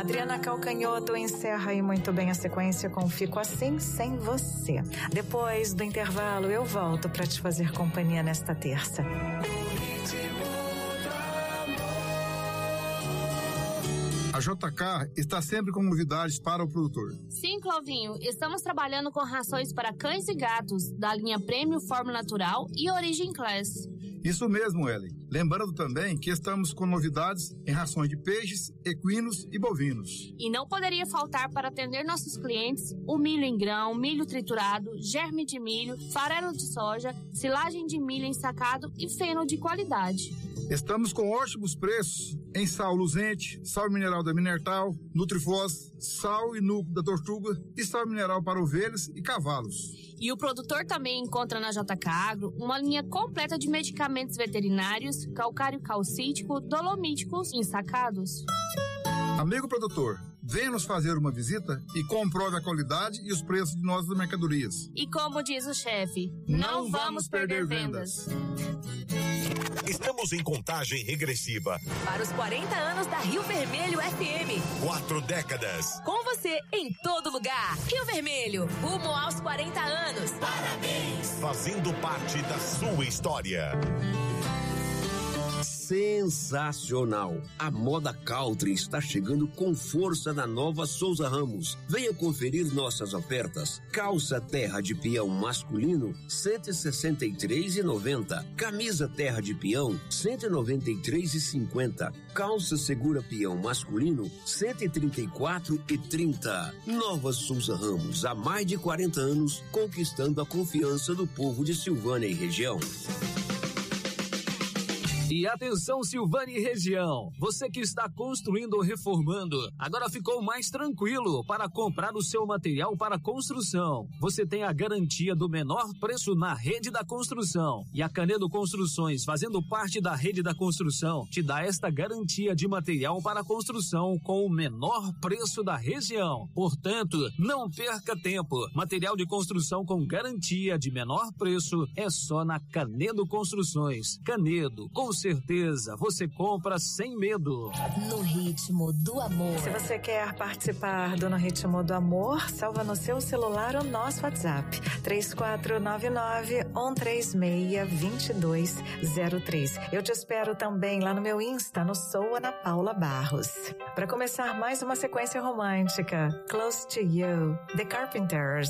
Adriana Calcanhoto encerra aí muito bem a sequência com Fico Assim Sem Você. Depois do intervalo eu volto para te fazer companhia nesta terça. A JK está sempre com novidades para o produtor. Sim, Clovinho, estamos trabalhando com rações para cães e gatos, da linha Prêmio, Fórmula Natural e Origin Class. Isso mesmo, Ellen. Lembrando também que estamos com novidades em rações de peixes, equinos e bovinos. E não poderia faltar para atender nossos clientes o milho em grão, milho triturado, germe de milho, farelo de soja, silagem de milho ensacado e feno de qualidade. Estamos com ótimos preços em sal luzente, sal mineral da Minertal, Nutrifós, sal e núcleo da Tortuga e sal mineral para ovelhas e cavalos. E o produtor também encontra na JK Agro uma linha completa de medicamentos veterinários, calcário calcítico, dolomíticos e ensacados. Amigo produtor, venha nos fazer uma visita e comprove a qualidade e os preços de nossas mercadorias. E como diz o chefe, não vamos perder vendas. Estamos em contagem regressiva para os 40 anos da Rio Vermelho FM. 4 décadas. Com você em todo lugar. Rio Vermelho, rumo aos 40 anos. Parabéns! Fazendo parte da sua história. Sensacional! A moda country está chegando com força na nova Souza Ramos. Venha conferir nossas ofertas. Calça terra de peão masculino, R$ 163,90. Camisa terra de peão, R$ 193,50. Calça segura peão masculino, R$ 134,30. Nova Souza Ramos, há mais de 40 anos, conquistando a confiança do povo de Silvânia e região. E atenção, Silvânia e região, você que está construindo ou reformando, agora ficou mais tranquilo para comprar o seu material para construção. Você tem a garantia do menor preço na Rede da Construção. E a Canedo Construções, fazendo parte da Rede da Construção, te dá esta garantia de material para construção com o menor preço da região. Portanto, não perca tempo. Material de construção com garantia de menor preço é só na Canedo Construções. Canedo, com certeza, você compra sem medo. No Ritmo do Amor. Se você quer participar do No Ritmo do Amor, salva no seu celular o nosso WhatsApp, 3499-136-2203. Eu te espero também lá no meu Insta, no Sou Ana Paula Barros. Para começar mais uma sequência romântica, Close to You, The Carpenters.